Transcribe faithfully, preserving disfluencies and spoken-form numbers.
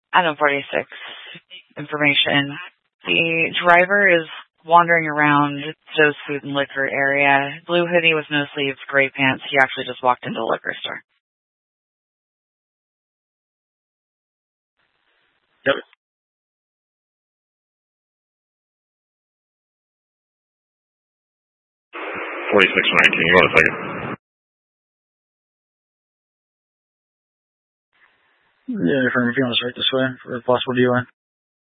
Item forty-six, information. The driver is wandering around Joe's Food and Liquor area. Blue hoodie with no sleeves, gray pants. He actually just walked into the liquor store. Yep. forty-six nineteen, you want a second? Yeah, if you want to start this way for a possible D U I.